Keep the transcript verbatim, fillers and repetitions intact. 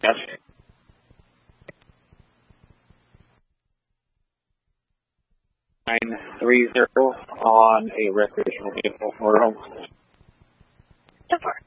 Gotcha. nine three zero on a recreational vehicle for home. So far.